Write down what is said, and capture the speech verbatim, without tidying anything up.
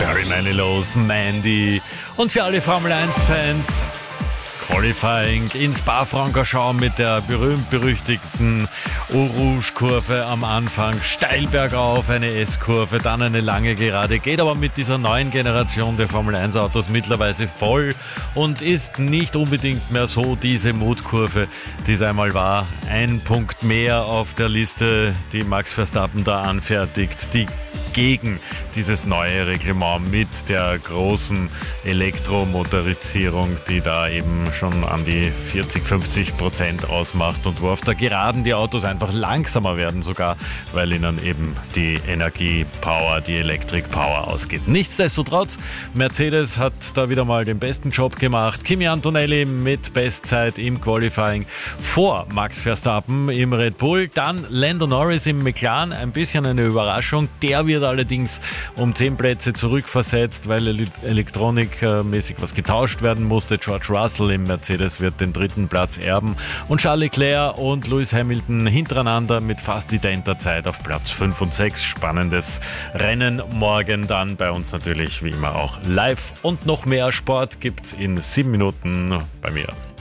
Barry Manilows, Mandy und für alle Formel eins Fans Qualifying in Spa-Francorchamps mit der berühmt-berüchtigten Eau Rouge-Kurve am Anfang, steil bergauf, eine S-Kurve, dann eine lange Gerade, geht aber mit dieser neuen Generation der Formel eins Autos mittlerweile voll und ist nicht unbedingt mehr so diese Mutkurve, die es einmal war. Ein Punkt mehr auf der Liste, die Max Verstappen da anfertigt, die gegen dieses neue Reglement mit der großen Elektromotorisierung, die da eben schon an die vierzig, fünfzig Prozent ausmacht und wo auf der Geraden die Autos einfach langsamer werden sogar, weil ihnen eben die Energiepower, die Elektrik-Power ausgeht. Nichtsdestotrotz, Mercedes hat da wieder mal den besten Job gemacht. Kimi Antonelli mit Bestzeit im Qualifying vor Max Verstappen im Red Bull, dann Lando Norris im McLaren, ein bisschen eine Überraschung. Der wird allerdings um zehn Plätze zurückversetzt, weil ele elektronikmäßig was getauscht werden musste. George Russell im Mercedes wird den dritten Platz erben und Charles Leclerc und Lewis Hamilton hintereinander mit fast identer Zeit auf Platz fünf und sechs. Spannendes Rennen morgen dann bei uns natürlich wie immer auch live und noch mehr Sport gibt's in sieben Minuten bei mir.